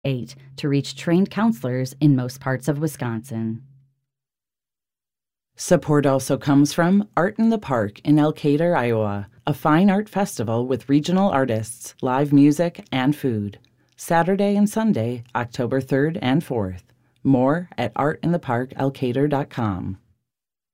8 to reach trained counselors in most parts of Wisconsin. Support also comes from Art in the Park in Elkader, Iowa, a fine art festival with regional artists, live music, and food. Saturday and Sunday, October 3rd and 4th. More at artintheparkelkader.com.